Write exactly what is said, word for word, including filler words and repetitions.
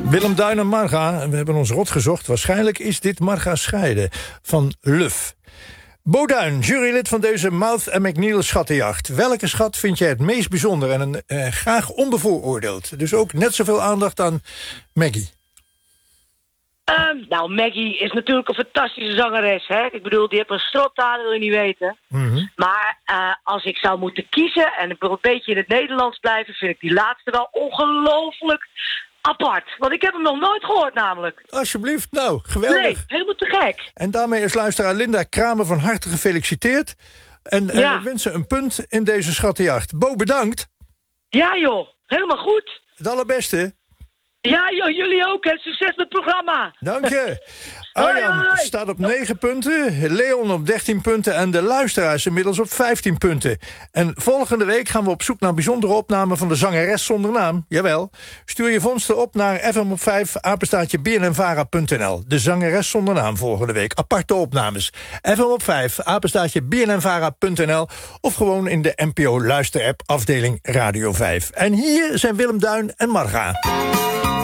Willem Duin en Marga, we hebben ons rot gezocht. Waarschijnlijk is dit Marga Scheide van Luf. Bo Duin, jurylid van deze Mouth en McNeil schattenjacht. Welke schat vind jij het meest bijzonder en een, eh, graag onbevooroordeeld? Dus ook net zoveel aandacht aan Maggie. Um, nou, Maggie is natuurlijk een fantastische zangeres, hè. Ik bedoel, die heeft een strottaal, wil je niet weten. Mm-hmm. Maar uh, als ik zou moeten kiezen, en ik wil een beetje in het Nederlands blijven, vind ik die laatste wel ongelooflijk apart. Want ik heb hem nog nooit gehoord, namelijk. Alsjeblieft, nou, geweldig. Nee, helemaal te gek. En daarmee is luisteraar Linda Kramer van harte gefeliciteerd. En ja. uh, wensen een punt in deze schattenjacht. Bo, bedankt. Ja, joh. Helemaal goed. Het allerbeste. Ja, joh, jullie ook. Hè. Succes met het programma. Dank je. Arjan staat op negen punten, Leon op dertien punten en de luisteraars inmiddels op vijftien punten. En volgende week gaan we op zoek naar bijzondere opnamen van de zangeres zonder naam. Jawel. Stuur je vondsten op naar f m op vijf, apenstaartje b n n vara punt n l. De zangeres zonder naam volgende week. Aparte opnames. f m op vijf, apenstaartje b n n vara punt n l of gewoon in de N P O luisterapp afdeling Radio vijf. En hier zijn Willem Duin en Marga.